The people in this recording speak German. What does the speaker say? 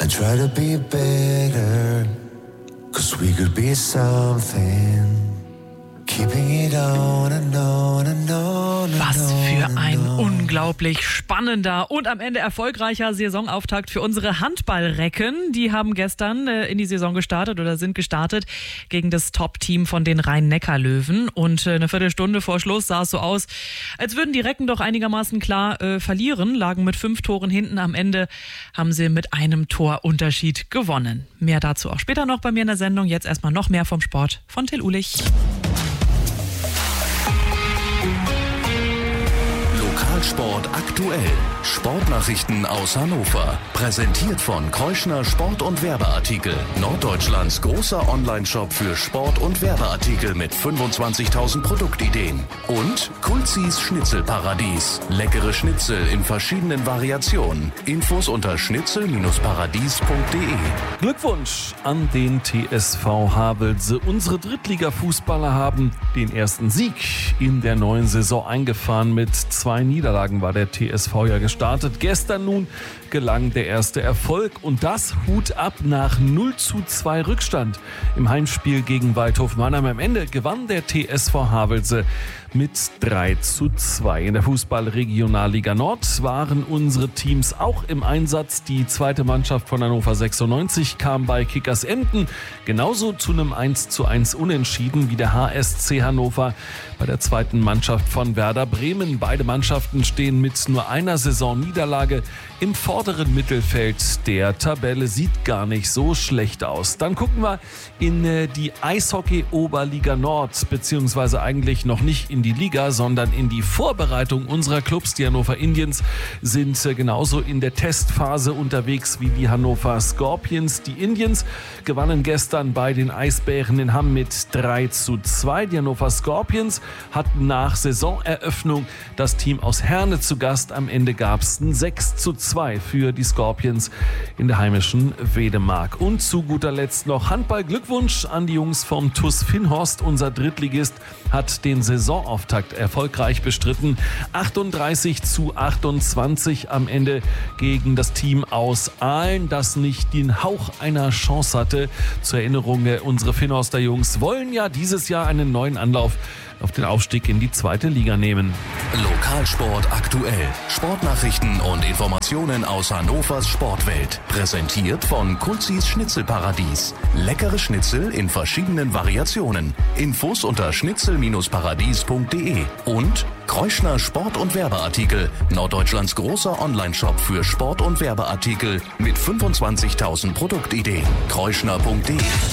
and try to be better, 'cause we could be something, keeping it on and on and on and Was für ein on. unglaublich spannender und am Ende erfolgreicher Saisonauftakt für unsere Handballrecken. Die haben gestern in die Saison gestartet oder sind gestartet gegen das Top-Team von den Rhein-Neckar-Löwen. Und eine Viertelstunde vor Schluss sah es so aus, als würden die Recken doch einigermaßen klar verlieren, lagen mit 5 Toren hinten. Am Ende haben sie mit einem Torunterschied gewonnen. Mehr dazu auch später noch bei mir in der Sendung. Jetzt erstmal noch mehr vom Sport von Till Uhlich. Lokalsport aktuell. Sportnachrichten aus Hannover. Präsentiert von Kreuschner Sport- und Werbeartikel. Norddeutschlands großer Onlineshop für Sport- und Werbeartikel mit 25.000 Produktideen. Und Kulzis Schnitzelparadies. Leckere Schnitzel in verschiedenen Variationen. Infos unter schnitzel-paradies.de. Glückwunsch an den TSV Havelse. Unsere Drittliga-Fußballer haben den ersten Sieg in der neuen Saison eingefahren. Mit 2 Niederlagen war der TSV ja gestartet. Gestern nun gelang der erste Erfolg und das Hut ab nach 0:2 Rückstand im Heimspiel gegen Waldhof Mannheim. Am Ende gewann der TSV Havelse mit 3:2. In der Fußball-Regionalliga Nord waren unsere Teams auch im Einsatz. Die zweite Mannschaft von Hannover 96 kam bei Kickers Emden genauso zu einem 1:1 Unentschieden wie der HSC Hannover bei der zweiten Mannschaft von Werder Bremen. Beide Mannschaften stehen mit nur einer Saisonniederlage im vorderen Mittelfeld der Tabelle. Sieht gar nicht so schlecht aus. Dann gucken wir in die Eishockey-Oberliga Nord, beziehungsweise eigentlich noch nicht in die Liga, sondern in die Vorbereitung unserer Clubs. Die Hannover Indians sind genauso in der Testphase unterwegs wie die Hannover Scorpions. Die Indians gewannen gestern bei den Eisbären in Hamm mit 3:2. Die Hannover Scorpions hatten nach Saisoneröffnung das Team aus Herne zu Gast. Am Ende gab es ein 6:2 für die Scorpions in der heimischen Wedemark. Und zu guter Letzt noch Handball. Glückwunsch an die Jungs vom TuS Finnhorst. Unser Drittligist hat den Saisonauftakt erfolgreich bestritten. 38:28 am Ende gegen das Team aus Aalen, das nicht den Hauch einer Chance hatte. Zur Erinnerung, unsere Finnhorster Jungs wollen ja dieses Jahr einen neuen Anlauf auf den Aufstieg in die zweite Liga nehmen. Lokalsport aktuell. Sportnachrichten und Informationen aus Hannovers Sportwelt. Präsentiert von Kulzis Schnitzelparadies. Leckere Schnitzel in verschiedenen Variationen. Infos unter schnitzel-paradies.de. Und Kreuschner Sport- und Werbeartikel. Norddeutschlands großer Onlineshop für Sport- und Werbeartikel mit 25.000 Produktideen. Kreuschner.de